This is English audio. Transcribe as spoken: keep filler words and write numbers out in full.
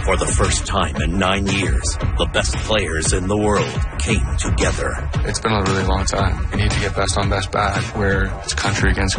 For the first time in nine years, the best players in the world came together. It's been a really long time. We need to get best on best back, where it's country against